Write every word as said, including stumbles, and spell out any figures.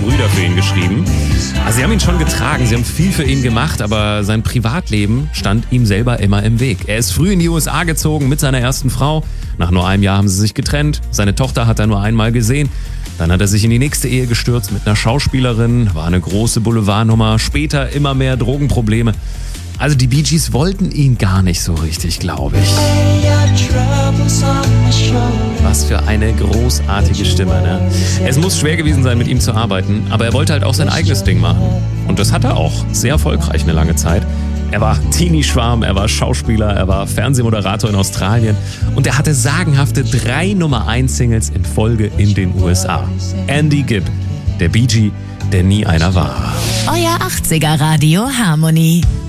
Brüder für ihn geschrieben. Also sie haben ihn schon getragen, sie haben viel für ihn gemacht, aber sein Privatleben stand ihm selber immer im Weg. Er ist früh in die U S A gezogen mit seiner ersten Frau. Nach nur einem Jahr haben sie sich getrennt. Seine Tochter hat er nur einmal gesehen. Dann hat er sich in die nächste Ehe gestürzt mit einer Schauspielerin, war eine große Boulevardnummer, später immer mehr Drogenprobleme. Also die Bee Gees wollten ihn gar nicht so richtig, glaube ich. Was für eine großartige Stimme, ne? Es muss schwer gewesen sein, mit ihm zu arbeiten, aber er wollte halt auch sein eigenes Ding machen. Und das hat er auch, sehr erfolgreich eine lange Zeit. Er war Teenie-Schwarm, er war Schauspieler, er war Fernsehmoderator in Australien und er hatte sagenhafte drei Nummer eins Singles in Folge in den U S A. Andy Gibb, der Bee Gee, der nie einer war. Euer achtziger Radio Harmony.